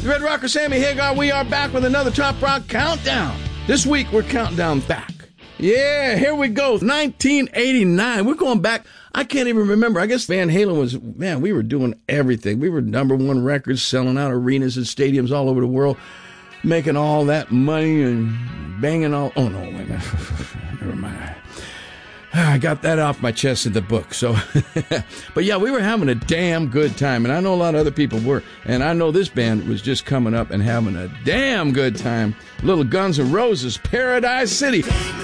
Red Rocker Sammy Hagar. We are back with another Top Rock Countdown. This week, we're counting down back. Yeah, here we go. 1989. We're going back. I can't even remember. I guess Van Halen was, man, we were doing everything. We were #1 records, selling out arenas and stadiums all over the world, making all that money and banging all. Oh, no, wait a minute. Never mind. I got that off my chest in the book. So, but yeah, we were having a damn good time. And I know a lot of other people were. And I know this band was just coming up and having a damn good time. Little Guns N' Roses, Paradise City.